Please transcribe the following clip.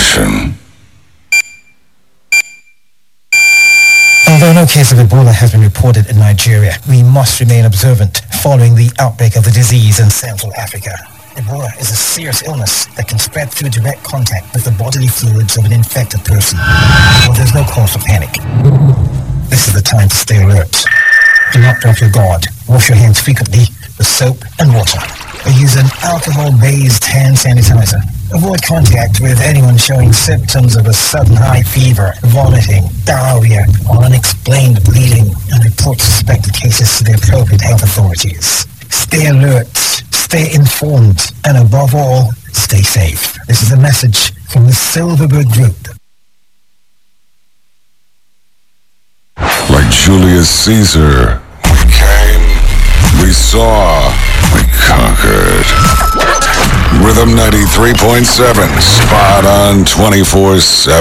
Nation. Although no case of Ebola has been reported in Nigeria, we must remain observant following the outbreak of the disease in Central Africa. Ebola is a serious illness that can spread through direct contact with the bodily fluids of an infected person. Well, there's no cause for panic. This is the time to stay alert. Do not drop your guard. Wash your hands frequently with soap and water. Or use an alcohol-based hand sanitizer. Avoid contact with anyone showing symptoms of a sudden high fever, vomiting, diarrhea, or unexplained bleeding, and report suspected cases to the appropriate health authorities. Stay alert, stay informed, and above all, stay safe. This is a message from the Silverbird Group. Like Julius Caesar, we came, we saw, we conquered. Rhythm 93.7, spot on 24/7.